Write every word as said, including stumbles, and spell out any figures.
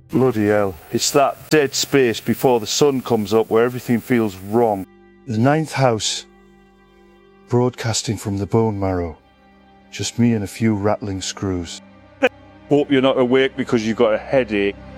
Bloody hell. It's that dead space before the sun comes up where everything feels wrong. The ninth house. Broadcasting from the bone marrow. Just me and a few rattling screws. Hope you're not awake because you've got a headache.